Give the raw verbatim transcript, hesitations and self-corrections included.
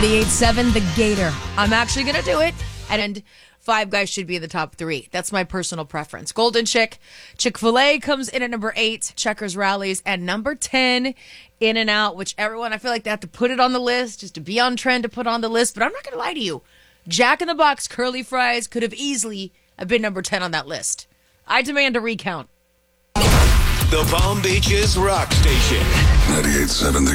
eight seven, The Gator. I'm actually going to do it. And Five Guys should be in the top three. That's my personal preference. Golden Chick. Chick-fil-A comes in at number eight. Checkers Rallies. And number ten, In-N-Out, which everyone, I feel like they have to put it on the list just to be on trend to put on the list. But I'm not going to lie to you. Jack in the Box curly fries could have easily have been number ten on that list. I demand a recount. The Palm Beaches Rock Station. ninety-eight seven The